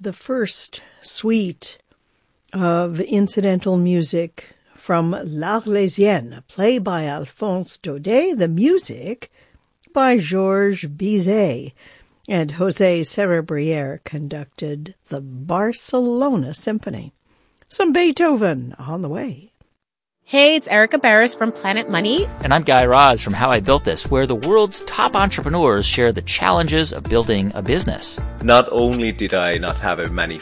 the first suite of incidental music from L'Arlésienne, a play by Alphonse Daudet, the music by Georges Bizet, and José Cerebriere conducted the Barcelona Symphony. Some Beethoven on the way. Hey, it's Erica Barris from Planet Money. And I'm Guy Raz from How I Built This, where the world's top entrepreneurs share the challenges of building a business. Not only did I not have a